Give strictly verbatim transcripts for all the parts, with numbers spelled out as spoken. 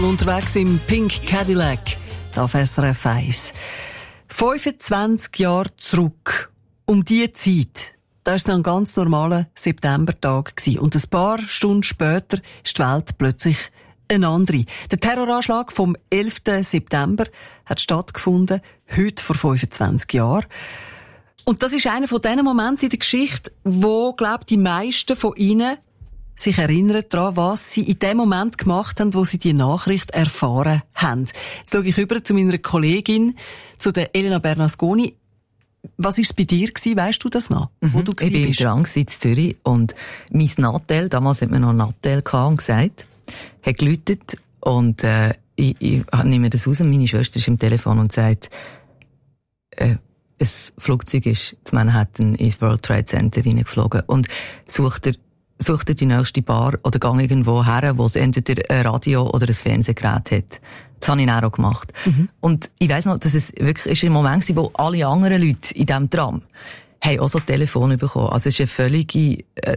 Unterwegs im Pink Cadillac, da auf S R F eins. fünfundzwanzig Jahre zurück, um diese Zeit, da war es ein ganz normaler Septembertag gewesen. Und ein paar Stunden später ist die Welt plötzlich eine andere. Der Terroranschlag vom elften September hat stattgefunden, heute vor fünfundzwanzig Jahren. Und das ist einer von diesen Momenten in der Geschichte, wo, glaube ich, die meisten von Ihnen sich erinnern daran, was sie in dem Moment gemacht haben, wo sie die Nachricht erfahren haben. Jetzt schaue ich über zu meiner Kollegin, zu der Elena Bernasconi. Was war es bei dir gewesen? Weisst du das noch? Mhm. Wo du ich war dran in Zürich und mein Nattel, damals hat man noch Nattel gehabt und gesagt, hat geläutet und äh, ich, ich nehme das raus und meine Schwester ist im Telefon und sagt, äh, ein Flugzeug ist zu Manhattan ins World Trade Center reingeflogen und sucht er Such dir die nächste Bar oder gang irgendwo her, wo es entweder ein Radio oder ein Fernsehgerät hat. Das habe ich dann auch gemacht. Mhm. Und ich weiss noch, dass es wirklich ein Moment war, wo alle anderen Leute in diesem Tram haben auch so Telefone bekommen. Also es ist eine völlige, äh,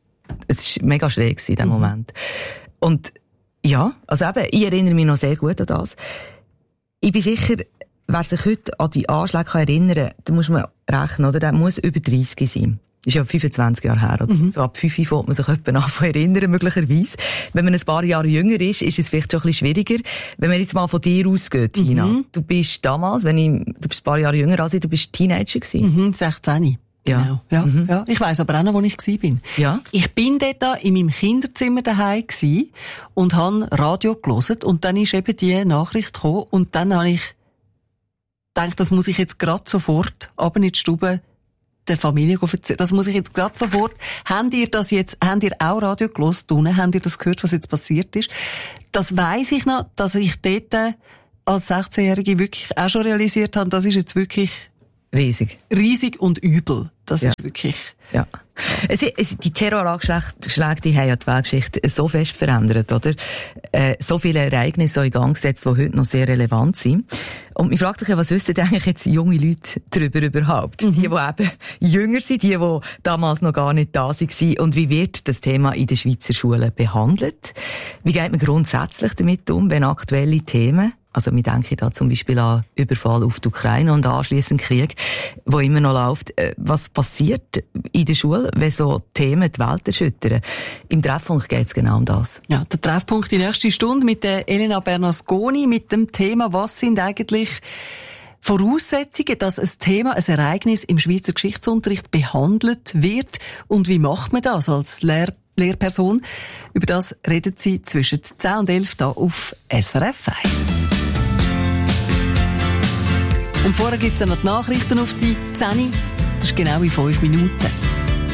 es war mega schräg in diesem mhm. Moment. Und ja, also eben, ich erinnere mich noch sehr gut an das. Ich bin sicher, wer sich heute an die Anschläge erinnern kann, da muss man rechnen, oder? Der muss über dreissig sein. Ist ja fünfundzwanzig Jahre her, oder? Mhm. So ab fünf fängt man sich jemanden an zu erinnern, möglicherweise. Wenn man ein paar Jahre jünger ist, ist es vielleicht schon ein bisschen schwieriger. Wenn man jetzt mal von dir ausgeht, mhm. Tina. Du bist damals, wenn ich, du bist ein paar Jahre jünger als ich, du bist Teenager gewesen. Mhm, sechzehn. Ja. Genau. Ja, mhm. ja. Ich weiss aber auch noch, wo ich gsi bin. Ja. Ich bin dort da in meinem Kinderzimmer daheim gsi und habe Radio gehört und dann ist eben die Nachricht gekommen und dann habe ich gedacht, das muss ich jetzt gerade sofort ab in die Stube der Familie erzählen. Das muss ich jetzt gerade sofort. Habt ihr das jetzt, habt ihr auch Radio gehört? Unten? Habt ihr das gehört, was jetzt passiert ist? Das weiss ich noch, dass ich dort als sechzehnjährige wirklich auch schon realisiert habe, das ist jetzt wirklich riesig. Riesig und übel. Das ja. ist wirklich... Ja. Es, es, die Terroranschläge, die haben ja die Weltgeschichte so fest verändert, oder? Äh, so viele Ereignisse in Gang gesetzt, die heute noch sehr relevant sind. Und ich frage dich ja, was wissen eigentlich jetzt junge Leute darüber überhaupt? Mhm. Die, die eben jünger sind, die, die damals noch gar nicht da waren. Und wie wird das Thema in den Schweizer Schulen behandelt? Wie geht man grundsätzlich damit um, wenn aktuelle Themen, also wir denken da zum Beispiel an Überfall auf die Ukraine und anschliessend Krieg, wo immer noch läuft. Was passiert in der Schule, wenn so Themen die Welt erschüttern? Im Treffpunkt geht es genau um das. Ja, der Treffpunkt die nächste Stunde mit der Elena Bernasconi mit dem Thema, was sind eigentlich Voraussetzungen, dass ein Thema, ein Ereignis im Schweizer Geschichtsunterricht behandelt wird und wie macht man das als Lehr- Lehrperson? Über das redet sie zwischen zehn und elf da auf S R F eins. Und vorher gibt es noch die Nachrichten auf die zehn. Das ist genau in fünf Minuten.